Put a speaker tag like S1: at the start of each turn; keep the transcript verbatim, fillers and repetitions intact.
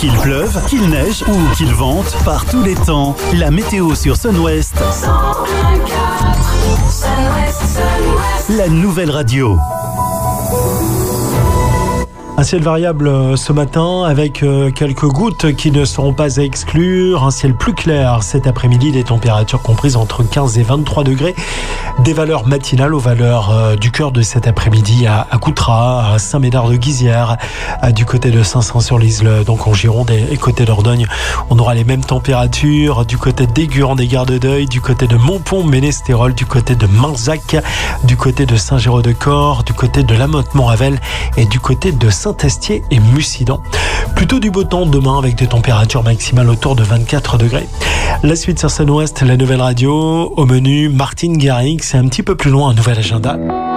S1: Qu'il pleuve, qu'il neige ou qu'il vente, par tous les temps, la météo sur Sun West. La nouvelle radio.
S2: Un ciel variable ce matin avec quelques gouttes qui ne seront pas à exclure. Un ciel plus clair cet après-midi, des températures comprises entre quinze et vingt-trois degrés. Des valeurs matinales aux valeurs du cœur de cet après-midi à Coutras, à Saint-Médard-de-Guizière, du côté de Saint-Saëns-sur-l'Isle, donc en Gironde et côté d'Ordogne. On aura les mêmes températures du côté d'Aiguran des Gares de Deuil, du côté de Montpont-Ménestérol, du côté de Marzac, du côté de Saint-Géraud-de-Corps, du côté de La Motte-Montravel et du côté de Saint-Estier et Mussidan. Plutôt du beau temps demain avec des températures maximales autour de vingt-quatre degrés. La suite sur Sun West, la nouvelle radio. Au menu, Martine Garrix, c'est un petit peu plus loin, un nouvel agenda.